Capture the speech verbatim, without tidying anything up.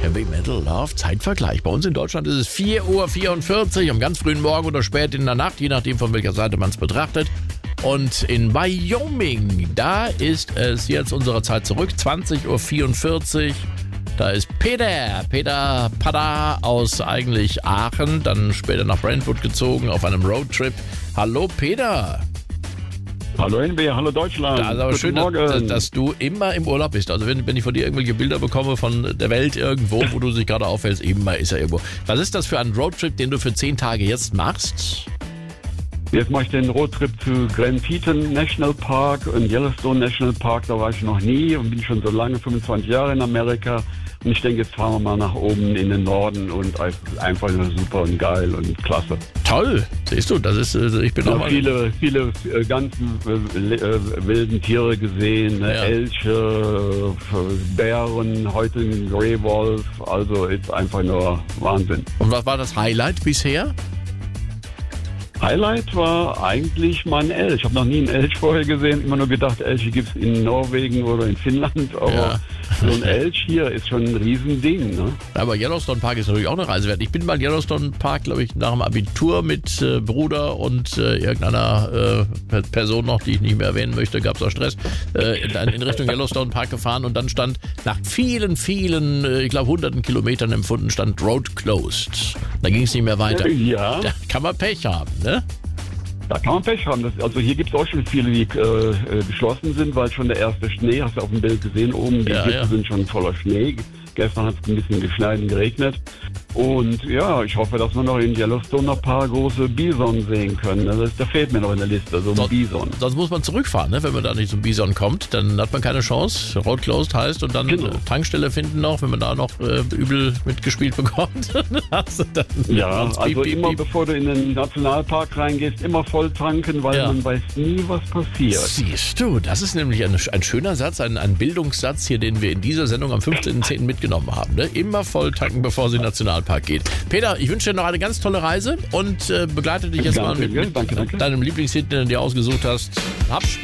Heavy Metal Love Zeitvergleich. Bei uns in Deutschland ist es vier Uhr vierundvierzig am ganz frühen Morgen oder spät in der Nacht, je nachdem von welcher Seite man es betrachtet. Und in Wyoming, da ist es jetzt unserer Zeit zurück, zwanzig Uhr vierundvierzig. Da ist Peter, Peter Pada aus eigentlich Aachen, dann später nach Brentwood gezogen auf einem Roadtrip. Hallo Peter. Hallo N B, hallo Deutschland. Das ist aber Guten schön, dass, dass du immer im Urlaub bist. Also wenn, wenn ich von dir irgendwelche Bilder bekomme von der Welt irgendwo, wo du dich gerade aufhältst, immer ist er irgendwo. Was ist das für ein Roadtrip, den du für zehn Tage jetzt machst? Jetzt mache ich den Roadtrip zu Grand Teton National Park und Yellowstone National Park. Da war ich noch nie und bin schon so lange, fünfundzwanzig Jahre in Amerika. Und ich denke, jetzt fahren wir mal nach oben in den Norden und einfach nur super und geil und klasse. Toll, siehst du, das ist, ich bin ja, auch mal... viele, viele äh, ganz äh, äh, wilden Tiere gesehen, ja. Elche, äh, Bären, heute ein Grey Wolf, also ist einfach nur Wahnsinn. Und was war das Highlight bisher? Highlight war eigentlich mein Elch. Ich habe noch nie einen Elch vorher gesehen, immer nur gedacht, Elche gibt es in Norwegen oder in Finnland, aber ja. So ein Elch hier ist schon ein Riesending. Ne? Aber Yellowstone Park ist natürlich auch eine Reise wert. Ich bin mal Yellowstone Park, glaube ich, nach dem Abitur mit äh, Bruder und äh, irgendeiner äh, Person noch, die ich nicht mehr erwähnen möchte, gab es auch Stress, äh, in, in Richtung Yellowstone Park gefahren und dann stand nach vielen, vielen, äh, ich glaube hunderten Kilometern empfunden, stand Road Closed. Da ging es nicht mehr weiter. Ja. Da kann man Pech haben, ne? Da kann man Pech haben. Das, also hier gibt es auch schon viele, die äh, geschlossen sind, weil schon der erste Schnee, hast du auf dem Bild gesehen, oben die ja, Gipfel ja. sind schon voller Schnee. Gestern hat es ein bisschen geschneit und geregnet. Und ja, ich hoffe, dass wir noch in Yellowstone noch ein paar große Bison sehen können. Das ist, der fehlt mir noch in der Liste, so ein sonst, Bison. Sonst muss man zurückfahren, ne? Wenn man da nicht zum Bison kommt, dann hat man keine Chance. Road Closed heißt und dann genau. Tankstelle finden noch, wenn man da noch äh, übel mitgespielt bekommt. hast du dann ja, piep, also piep, immer piep. bevor du in den Nationalpark reingehst, immer voll tanken, weil ja. man weiß nie, was passiert. Siehst du, das ist nämlich ein, ein schöner Satz, ein, ein Bildungssatz hier, den wir in dieser Sendung am fünfzehnten zehnten mitgenommen haben. Ne? Immer voll tanken, bevor sie in den Nationalpark geht. Peter, ich wünsche dir noch eine ganz tolle Reise und äh, begleite dich jetzt danke, mal mit, mit danke, danke. deinem Lieblingshit, den du dir ausgesucht hast. Hab